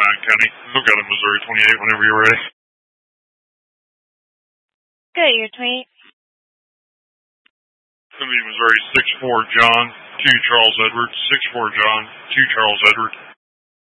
Matt County. Look at it, Missouri 28 whenever you're ready. Good, you're 28. Missouri 6-4 John, 2 Charles Edward, 6-4 John, 2 Charles Edward.